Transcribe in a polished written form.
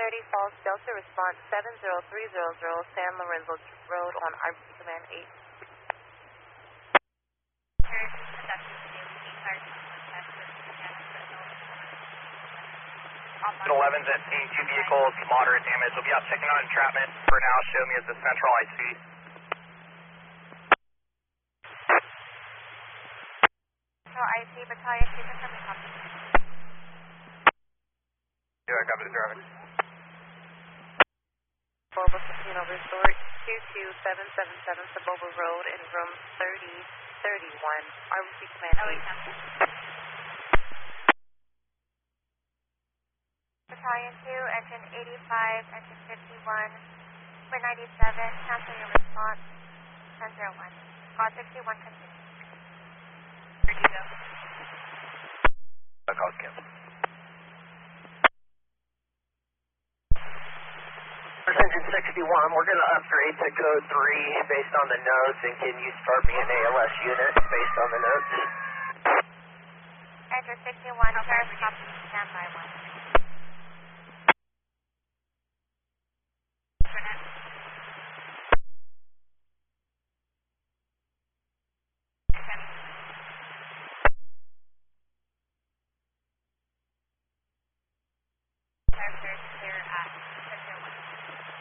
Falls Delta, response 70300, San Lorenzo Road on RBC Command 8. 11's at scene, 2 vehicles, moderate damage. We'll be out checking on entrapment. For now, show me as the central IC. Central IC, battalion, please confirm the copy. Yeah, I copy the driver. Boba Casino Resort, 22777 Saboba Road in room 3031, RBC Command 8. Battalion 2, engine 85, engine 51, Square 97, cancel your response, 1001. Squad 61, continue. Perdido. Call's canceled. Engine 61, we're going to upgrade to code 3 based on the notes, and can you start me an ALS unit based on the notes? Engine 61, Paris, copy, standby 1.